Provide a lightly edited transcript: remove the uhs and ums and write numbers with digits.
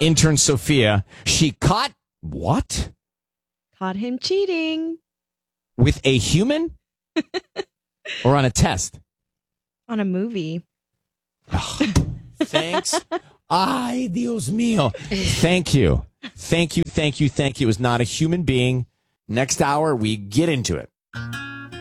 intern Sophia. She caught what? Caught him cheating. With a human? Or on a test? On a movie. Thanks. Ay, Dios mío. Thank you. Thank you. It was not a human being. Next hour, we get into it.